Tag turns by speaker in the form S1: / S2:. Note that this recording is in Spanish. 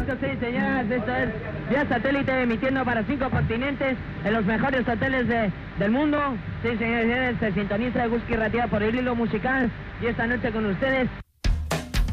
S1: Sí, señoras, esto es vía satélite emitiendo para 5 continentes en los mejores hoteles del mundo. Sí, señores, se sintoniza Eguski Ratia por el hilo musical y esta noche con ustedes